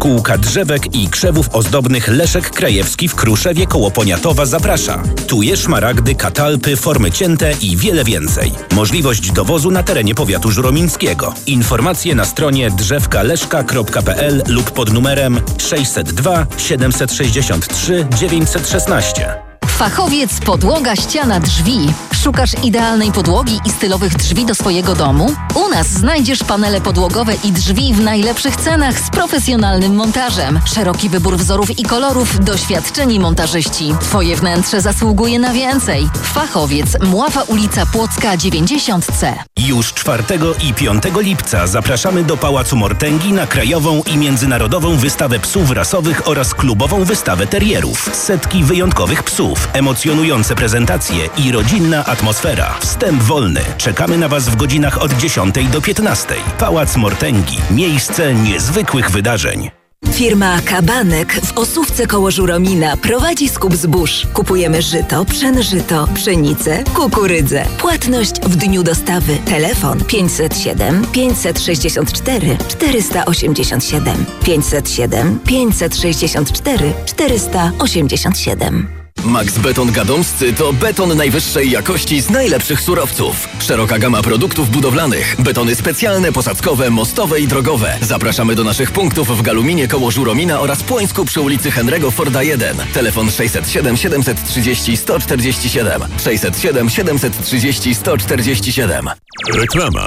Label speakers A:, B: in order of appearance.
A: Szkółka drzewek i krzewów ozdobnych Leszek Krajewski w Kruszewie koło Poniatowa zaprasza. Tuje szmaragdy, katalpy, formy cięte i wiele więcej. Możliwość dowozu na terenie powiatu żuromińskiego. Informacje na stronie drzewkaleszka.pl lub pod numerem 602 763 916.
B: Fachowiec podłoga, ściana, drzwi. Szukasz idealnej podłogi i stylowych drzwi do swojego domu? U nas znajdziesz panele podłogowe i drzwi w najlepszych cenach z profesjonalnym montażem. Szeroki wybór wzorów i kolorów, doświadczeni montażyści. Twoje wnętrze zasługuje na więcej. Fachowiec, Mława ulica Płocka 90C.
A: Już 4 i 5 lipca zapraszamy do Pałacu Mortęgi na krajową i międzynarodową wystawę psów rasowych oraz klubową wystawę terierów. Setki wyjątkowych psów, emocjonujące prezentacje i rodzinna atmosfera. Wstęp wolny. Czekamy na Was w godzinach od 10 do 15. Pałac Mortęgi. Miejsce niezwykłych wydarzeń.
C: Firma Kabanek w Osówce koło Żuromina prowadzi skup zbóż. Kupujemy żyto, pszenżyto, pszenicę, kukurydzę. Płatność w dniu dostawy. Telefon 507 564 487 507 564 487.
D: Max Beton Gadomscy to beton najwyższej jakości z najlepszych surowców. Szeroka gama produktów budowlanych. Betony specjalne, posadzkowe, mostowe i drogowe. Zapraszamy do naszych punktów w Galuminie koło Żuromina oraz Płońsku przy ulicy Henry'ego Forda 1. Telefon 607 730 147. 607 730 147.
E: Reklama.